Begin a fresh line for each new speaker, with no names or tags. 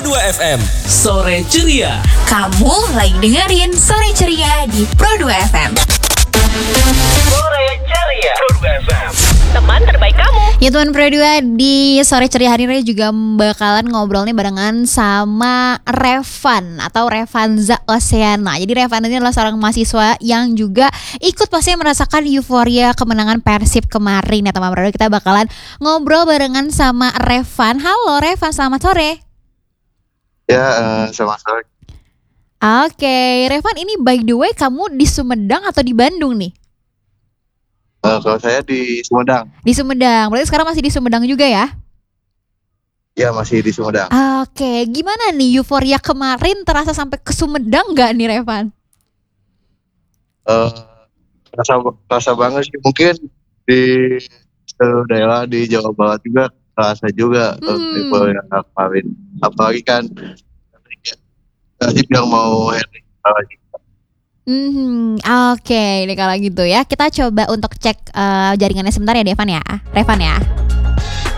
Pro2 FM. Sore ceria.
Kamu lagi dengerin Sore Ceria di Pro2 FM.
Sore ceria Pro2 FM. Teman terbaik kamu.
Ya teman Pro2, di Sore Ceria hari ini juga bakalan ngobrol nih barengan sama Revan atau Revanza Oceana. Jadi Revan ini adalah seorang mahasiswa yang juga ikut pastinya merasakan euforia kemenangan Persib kemarin. Ya teman Pro2, kita bakalan ngobrol barengan sama Revan. Halo Revan, selamat sore.
Ya, selamat sore.
Oke, Revan, ini by the way kamu di Sumedang atau di Bandung nih?
Kalau saya di Sumedang.
Di Sumedang, berarti sekarang masih di Sumedang juga ya?
Ya, masih di Sumedang.
Oke, gimana nih euforia kemarin terasa sampai ke Sumedang nggak nih Revan?
Rasa banget sih. Mungkin di seluruh daerah di Jawa Barat juga terasa juga euforia kemarin. Apalagi kan Persib yang mau heading lagi.
Oke, ini kalau gitu ya kita coba untuk cek jaringannya sebentar ya Revan ya.